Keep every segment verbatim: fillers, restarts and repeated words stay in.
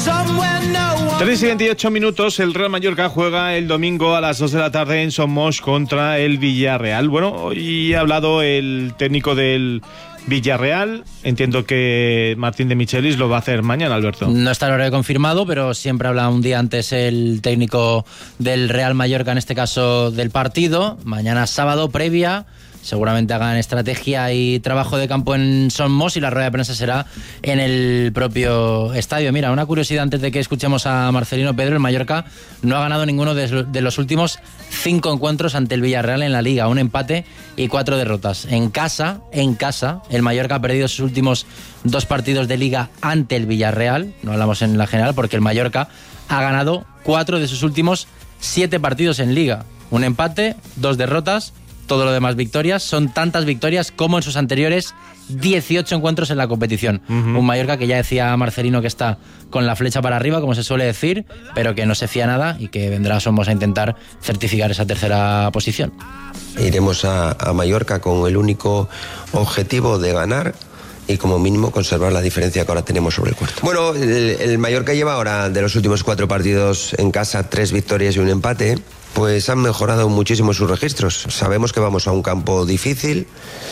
tres y veintiocho minutos, el Real Mallorca juega el domingo a las dos de la tarde en Somos contra el Villarreal. Bueno, hoy ha hablado el técnico del Villarreal. Entiendo que Martín de Michelis lo va a hacer mañana, Alberto. No está el horario confirmado, pero siempre habla un día antes el técnico del Real Mallorca, en este caso del partido. Mañana sábado, previa. Seguramente hagan estrategia y trabajo de campo en Somos y la rueda de prensa será en el propio estadio. Mira, una curiosidad antes de que escuchemos a Marcelino Pedro: el Mallorca no ha ganado ninguno de los últimos cinco encuentros ante el Villarreal en la Liga, un empate y cuatro derrotas. En casa, en casa, el Mallorca ha perdido sus últimos dos partidos de Liga ante el Villarreal, no hablamos en la general, porque el Mallorca ha ganado cuatro de sus últimos siete partidos en Liga. Un empate, dos derrotas. Todo lo demás victorias, son tantas victorias como en sus anteriores dieciocho encuentros en la competición. Uh-huh. Un Mallorca que ya decía Marcelino que está con la flecha para arriba, como se suele decir, pero que no se fía nada y que vendrá Somos a intentar certificar esa tercera posición. Iremos a, a Mallorca con el único objetivo de ganar y como mínimo conservar la diferencia que ahora tenemos sobre el cuarto. Bueno, el, el Mallorca lleva ahora de los últimos cuatro partidos en casa tres victorias y un empate. Pues han mejorado muchísimo sus registros. Sabemos que vamos a un campo difícil,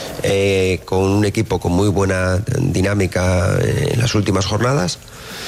eh, con un equipo con muy buena dinámica en las últimas jornadas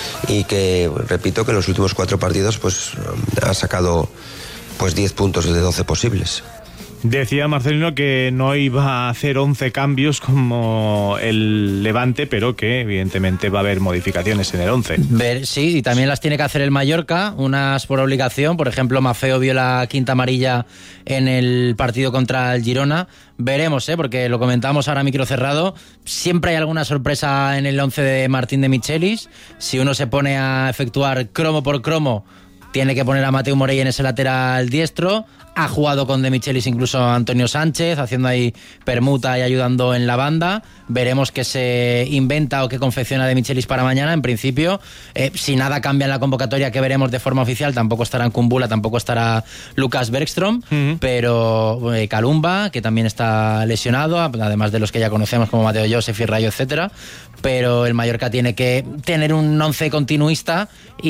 y que, repito, que en los últimos cuatro partidos pues ha sacado pues diez puntos de doce posibles. Decía Marcelino que no iba a hacer once cambios como el Levante, pero que evidentemente va a haber modificaciones en el once. Ver, sí, y también las tiene que hacer el Mallorca, unas por obligación. Por ejemplo, Maffeo vio la quinta amarilla en el partido contra el Girona. Veremos, ¿eh? Porque lo comentamos ahora a micro cerrado. Siempre hay alguna sorpresa en el once de Martín de Michelis. Si uno se pone a efectuar cromo por cromo, tiene que poner a Mateu Morey en ese lateral diestro. Ha jugado con De Michelis incluso Antonio Sánchez, haciendo ahí permuta y ayudando en la banda. Veremos qué se inventa o qué confecciona De Michelis para mañana. En principio, eh, si nada cambia en la convocatoria que veremos de forma oficial, tampoco estará en Kumbula, tampoco estará Lucas Bergström, uh-huh. pero eh, Kalumba, que también está lesionado, además de los que ya conocemos como Mateo Joseph y Rayo, etcétera. Pero el Mallorca tiene que tener un once continuista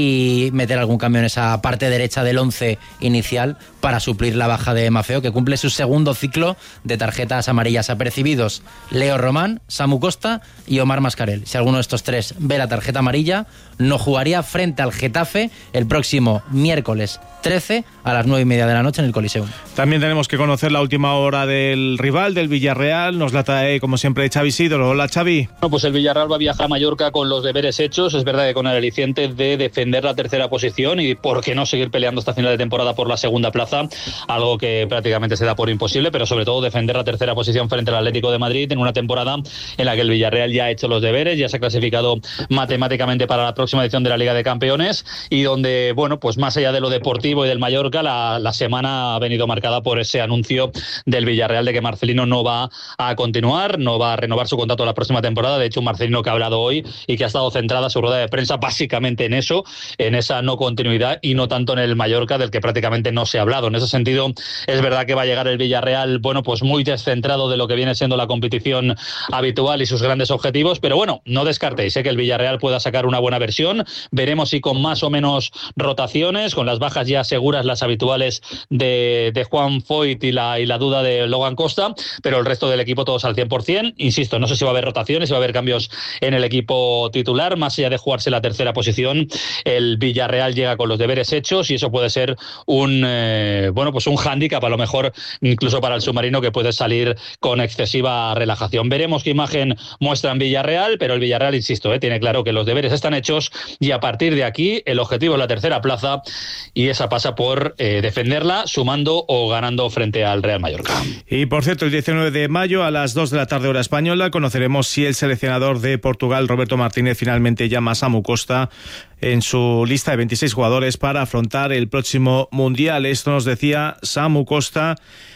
y meter algún cambio en esa parte derecha del once inicial para suplir la baja de Maffeo, que cumple su segundo ciclo de tarjetas amarillas. Apercibidos Leo Román, Samu Costa y Omar Mascarell. Si alguno de estos tres ve la tarjeta amarilla, no jugaría frente al Getafe el próximo miércoles trece a las nueve y media de la noche en el Coliseum. También tenemos que conocer la última hora del rival, del Villarreal. Nos la trae, como siempre, Xavi Sidoro. Hola, Xavi. Bueno, pues el Villarreal va a viajar a Mallorca con los deberes hechos. Es verdad que con el aliciente de defender la tercera posición y por qué no seguir peleando hasta final de temporada por la segunda plaza, algo que prácticamente se da por imposible, pero sobre todo defender la tercera posición frente al Atlético de Madrid en una temporada en la que el Villarreal ya ha hecho los deberes, ya se ha clasificado matemáticamente para la próxima edición de la Liga de Campeones y donde, bueno, pues más allá de lo deportivo y del Mallorca, la, la semana ha venido marcada por ese anuncio del Villarreal de que Marcelino no va a continuar, no va a renovar su contrato la próxima temporada. De hecho, un Marcelino que ha hablado hoy y que ha estado centrada su rueda de prensa básicamente en eso, en esa no continuidad y no tanto en el Mallorca, del que prácticamente no se ha hablado. En ese sentido, es verdad que va a llegar el Villarreal, bueno, pues muy descentrado de lo que viene siendo la competición habitual y sus grandes objetivos, pero bueno, no descartéis ¿eh? que el Villarreal pueda sacar una buena versión. Veremos si con más o menos rotaciones, con las bajas ya seguras, las habituales de, de Juan Foyt y la, y la duda de Logan Costa, pero el resto del equipo todos al cien por ciento. Insisto, no sé si va a haber rotaciones, si va a haber cambios en el equipo titular. Más allá de jugarse la tercera posición, el Villarreal llega con los deberes hechos y eso puede ser un eh, bueno pues un hándicap a lo mejor incluso para el submarino, que puede salir con excesiva relajación. Veremos qué imagen muestra en Villarreal, pero el Villarreal, insisto, eh, tiene claro que los deberes están hechos y a partir de aquí el objetivo es la tercera plaza y esa pasa por eh, defenderla sumando o ganando frente al Real Mallorca. Y por cierto, el diecinueve de mayo a las dos de la tarde hora española conoceremos si el seleccionador de Portugal, Roberto Martínez, finalmente llama a Samu Costa en su lista de veintiséis jugadores para afrontar el próximo Mundial. Esto nos decía Samu Costa